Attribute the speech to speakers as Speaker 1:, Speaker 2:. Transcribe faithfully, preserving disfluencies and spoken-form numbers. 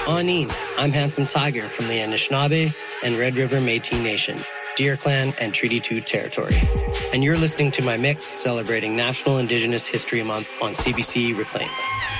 Speaker 1: Anine, I'm Handsome Tiger from the Anishinaabe and Red River Métis Nation, Deer Clan, and Treaty two territory. And you're listening to my mix celebrating National Indigenous History Month on C B C Reclaim.